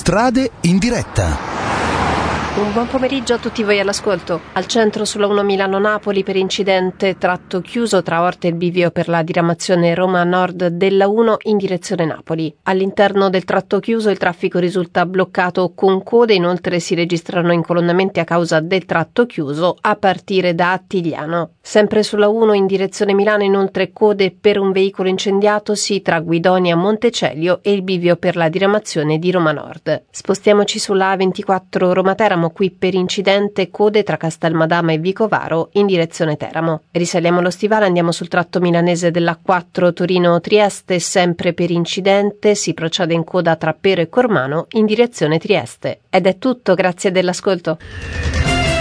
Strade in diretta. Un buon pomeriggio a tutti voi all'ascolto. Al centro sulla 1 Milano-Napoli per incidente tratto chiuso tra Orte e il bivio per la diramazione Roma Nord della 1 in direzione Napoli. All'interno del tratto chiuso il traffico risulta bloccato con code, inoltre si registrano incolonnamenti a causa del tratto chiuso a partire da Attigliano. Sempre sulla 1 in direzione Milano inoltre code per un veicolo incendiatosi tra Guidonia Montecelio e il bivio per la diramazione di Roma Nord. Spostiamoci sulla A24 Roma Teramo, qui per incidente code tra Castelmadama e Vicovaro in direzione Teramo. Risaliamo lo stivale, andiamo sul tratto milanese dell'A4 Torino-Trieste, sempre per incidente si procede in coda tra Pero e Cormano in direzione Trieste. Ed è tutto, grazie dell'ascolto.